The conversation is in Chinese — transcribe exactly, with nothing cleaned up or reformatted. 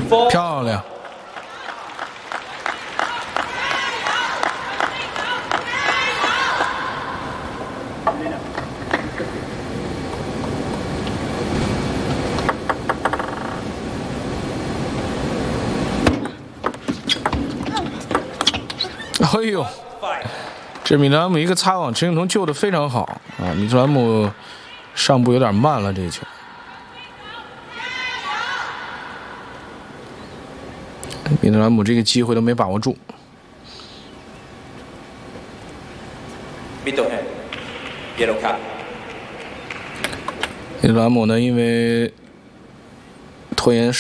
漂亮。哎呦，这米特兰姆一个擦网，陈景彤救的非常好啊！米特兰姆上步有点慢了，这一球。米特兰姆这个机会都没把握住。 Middle hand, yellow card。 米特兰姆呢，因为拖延。